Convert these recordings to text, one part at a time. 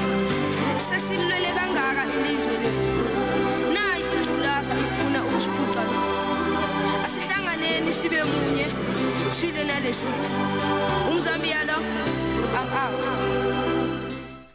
sesilwele kangaka ilizwe lethu nayi inculaza ifuna ukusiphuca asihlanganeni sibe munye sile nalesithi umzambiya lo I'm out.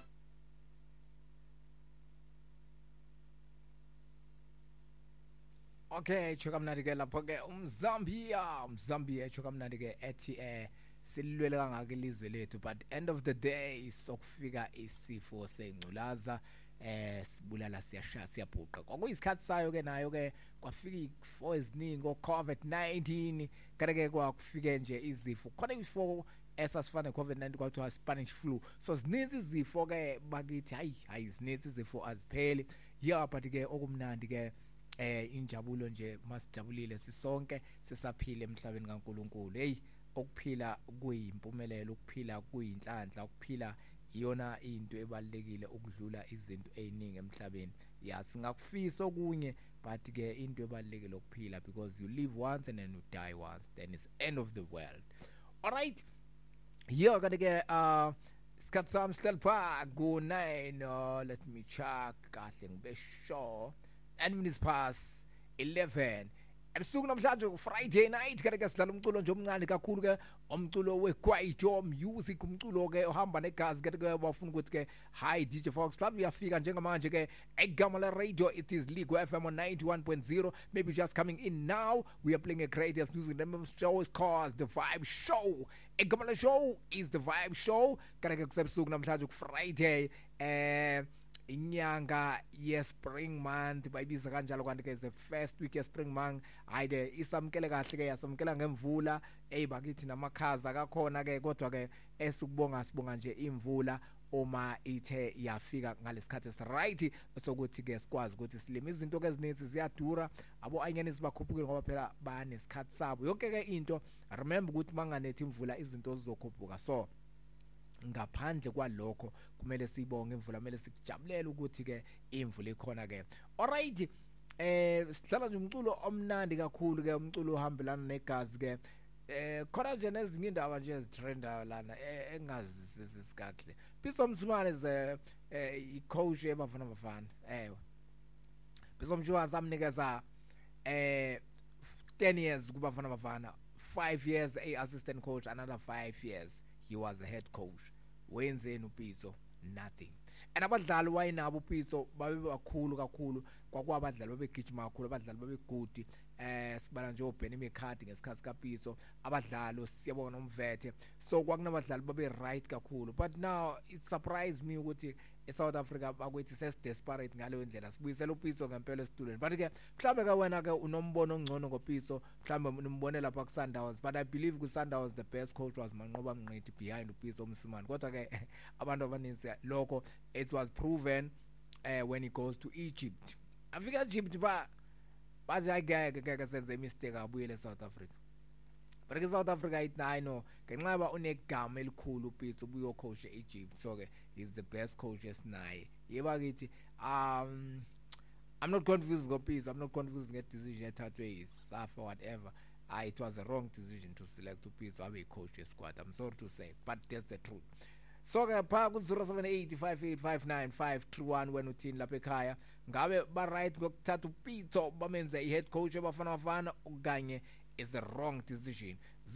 Okay, chokamnandi ke lapho ke umzambiya chokamnandi ke ethi silwele kangaka ilizwe lethu, but end of the day sokufika isifo sengculaza sibulala siyashaya siyabhuqa. Kwakuyisikhathi sayo ke nayo ke kwafika ifo eziningi COVID-19 kanti ke kwakufike nje izifo khona ifo esasifana COVID-19 kwathiwa Spanish flu. So zininzi izifo ke bakithi hayi zininzi izifo azipheli. Yeah, but ke okumnandi ke injabulo nje masijabulile sisonke sisaphila emhlabeni kaNkuluNkulu. Hey, ukuphila kuyimpumelelo, ukuphila kuyinhlanhla, ukuphila iyona into ebalekile ukudlula izinto eziningi emhlabeni. Yeah, singakufisa okunye but ke into ebalekile ukuphila because you live once and then you die once, then it's end of the world. All right. Yeah, kanti ke isikhathi sami sihlala ku9, let me check kahle ngibe sure. 9 minutes past 11. Ebusuku namhlanje Friday night kanti ke sidlala umculo nje omncane kakhulu ke umculo weKwaito music, umculo ke ohamba negazi kanti ke bafuna ukuthi ke hi DJ Fox Club uyafika njengamanje ke egama la radio it is Ligo FM on 91.0. Maybe just coming in now, we are playing a creative music. The show is called The Vibe Show. Egama la show is The Vibe Show kanti ke kusebusuku namhlanje Friday inyanga ye-spring month bayibiza kanjalo kanti ke the first week ye-spring month. Hayde isamkele kahle ke yasamkela ngemvula bakithi namakhaza akakhona ke kodwa ke esukubonga sibonga nje imvula uma ithe yafika ngalesikhathi right sokuthi ke sikwazi ukuthi silime izinto ke ezininzi ziyadura abo anyeni sibakhuphukile ngoba phela banesikhathi sabo yonke ke into. Remember ukuthi manganethi imvula izinto zizokhuphuka, so ngaphandle kwalokho kumele sibonge imvula, kumele sikujabulele ukuthi ke imvula ikhona ke. Alright, sidlala nje umculo omnandi kakhulu ke, umculo ohambelana negazi ke. Khona nje nezinye indaba nje ezitrendayo lana engazizisi kahle. Piso Msumane ze icoach eBafana. Piso Mshuwa samnikeza 10 years kuBafana, 5 years assistant coach, another 5 years he was a head coach. Wenzeni uPiso? Nothing. And abadlali wayinabo uPiso babe bakhulu kakhulu, kwakwabadlali babegijima kakhulu, abadlali babegudi. Sibala nje uBenny McCarthy ngesikhathi kaPiso, abadlali siyabona uMvethe. So kwakunabadlali babe right kakhulu, but now it surprised me ukuthi eSouth Africa bakwethi ses desperate ngaleyo ndlela sibuyisela uPiso ngempela estudent. But ke mhlambe ka wena ke unombono ongcono ngoPiso, mhlambe umbone lapha ku Sundowns, but I believe ku Sundowns the best coach was Manqoba Mnqidi behind uPiso Msimane. Kodwa ke abantu abaninzi lokho it was proven when he goes to Egypt. Afika Egypt bathi ayike senze mistake abuyele South Africa. But ke South Africa it I know ngenxa unegama elikhulu uPiso ubuyo coach eEgypt, so ke he's the best coach esinaye. Yeba kithi I'm not confused ngoPiso, I'm not confused nge-decision ethathwe yiSAFA whatever. It was a wrong decision to select uPiso abe coach squad. I'm sorry to say, but that's the truth. So ke pha ku 0785859531 wena uthini lapha ekhaya ngabe ba right ngokuthatha uPiso bamenze ihead coach eBafana okanye is the wrong decision.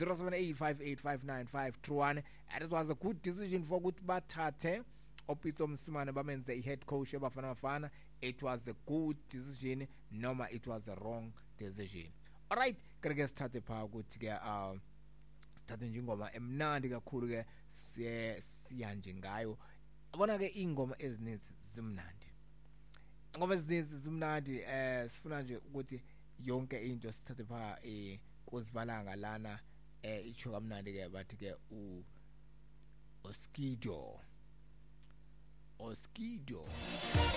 0785859531 and it was a good decision for ukuthi bathathe uPiso Msimane bamenze ihead coach eBafana. It was a good decision noma it was a wrong decision. All right, ke sithathe pha ukuthi ke sithathe nje ingoma emnandi kakhulu ke siya nje ngayo. Abona ke ingoma ezininzi zimnandi. Ingoma ezininzi zimnandi, sifuna nje ukuthi yonke into sithathe pha kuzibalanga lana icho kamnandi ke bathi ke Oskido